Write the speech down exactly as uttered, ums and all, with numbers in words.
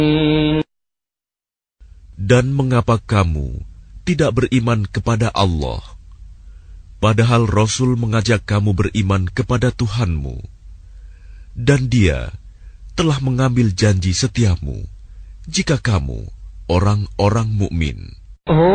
Dan mengapa kamu tidak beriman kepada Allah, padahal Rasul mengajak kamu beriman kepada Tuhanmu, dan Dia telah mengambil janji setiamu jika kamu orang-orang mukmin.